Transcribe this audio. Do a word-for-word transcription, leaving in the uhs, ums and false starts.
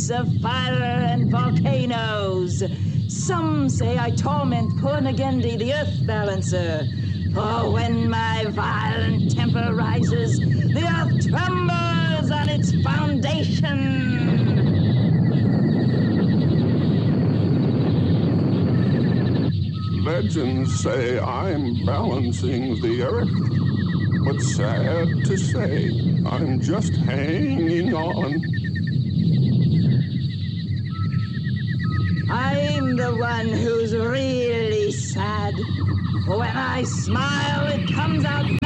ice, of fire, and volcanoes. Some say I torment poor Nagendi, the earth balancer. For when my violent temper rises, the earth trembles on its foundation. Legends say I'm balancing the earth, but sad to say, I'm just hanging on. I'm the one who's really sad. When I smile, it comes out